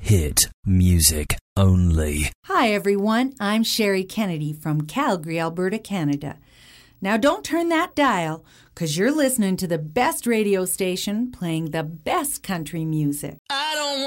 hit music only. Hi, everyone. I'm Sherry Kennedy from Calgary, Alberta, Canada. Now, don't turn that dial, because you're listening to the best radio station playing the best country music. I don't